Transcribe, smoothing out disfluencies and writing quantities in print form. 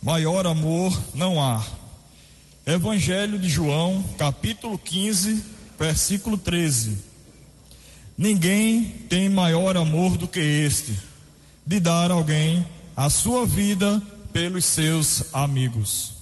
maior amor não há. Evangelho de João, capítulo 15, versículo 13. Ninguém tem maior amor do que este, de dar a alguém a sua vida pelos seus amigos.